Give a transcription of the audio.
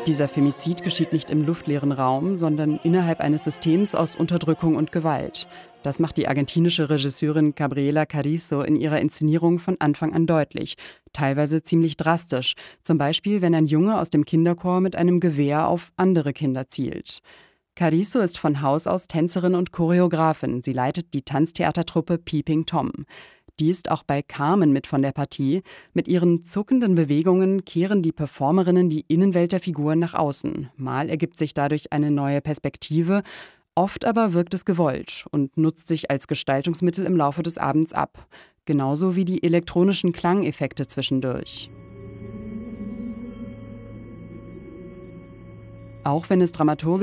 Dieser Femizid geschieht nicht im luftleeren Raum, sondern innerhalb eines Systems aus Unterdrückung und Gewalt. Das macht die argentinische Regisseurin Gabriela Carrizo in ihrer Inszenierung von Anfang an deutlich. Teilweise ziemlich drastisch. Zum Beispiel, wenn ein Junge aus dem Kinderchor mit einem Gewehr auf andere Kinder zielt. Carrizo ist von Haus aus Tänzerin und Choreografin. Sie leitet die Tanztheatertruppe Peeping Tom. Die ist auch bei Carmen mit von der Partie. Mit ihren zuckenden Bewegungen kehren die Performerinnen die Innenwelt der Figuren nach außen. Mal ergibt sich dadurch eine neue Perspektive, oft aber wirkt es gewollt und nutzt sich als Gestaltungsmittel im Laufe des Abends ab. Genauso wie die elektronischen Klangeffekte zwischendurch. Auch wenn es dramaturgisch